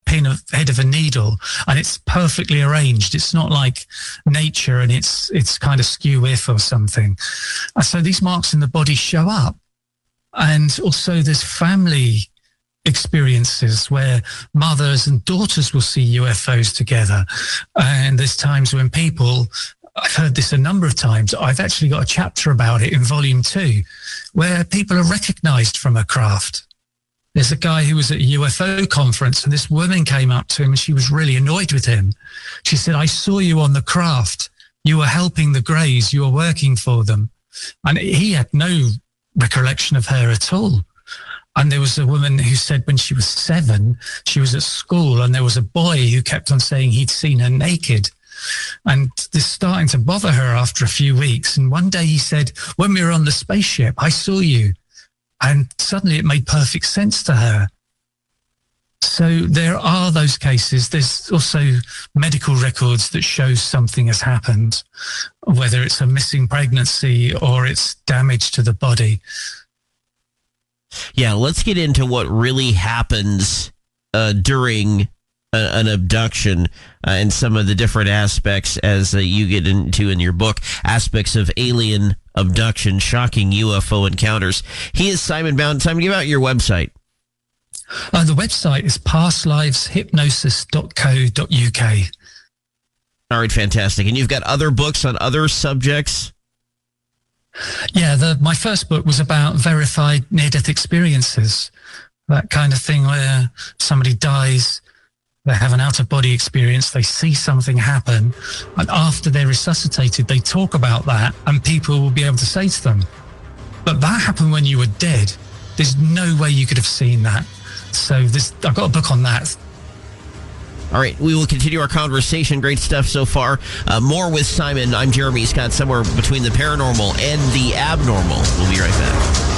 head of a needle, and it's perfectly arranged. It's not like nature and it's kind of skew if or something. And so these marks in the body show up. And also there's family experiences where mothers and daughters will see UFOs together. And there's times when people, I've heard this a number of times, I've actually got a chapter about it in volume 2, where people are recognized from a craft. There's a guy who was at a UFO conference, and this woman came up to him and she was really annoyed with him. She said, I saw you on the craft. You were helping the Greys. You were working for them. And he had no recollection of her at all. And there was a woman who said when she was 7, she was at school and there was a boy who kept on saying he'd seen her naked. And this starting to bother her after a few weeks. And one day he said, when we were on the spaceship, I saw you. And suddenly it made perfect sense to her. So there are those cases. There's also medical records that show something has happened, whether it's a missing pregnancy or it's damage to the body. Yeah, let's get into what really happens during an abduction and some of the different aspects as you get into in your book, aspects of alien abduction, shocking UFO encounters. He is Simon Bowden. Simon, give out your website. The website is pastliveshypnosis.co.uk. All right, fantastic. And you've got other books on other subjects? Yeah, my first book was about verified near-death experiences, that kind of thing where somebody dies, they have an out-of-body experience, they see something happen, and after they're resuscitated, they talk about that, and people will be able to say to them, but that happened when you were dead. There's no way you could have seen that. So I've got a book on that. All right, we will continue our conversation. Great stuff so far. More with Simon. I'm Jeremy Scott, somewhere between the paranormal and the abnormal. We'll be right back.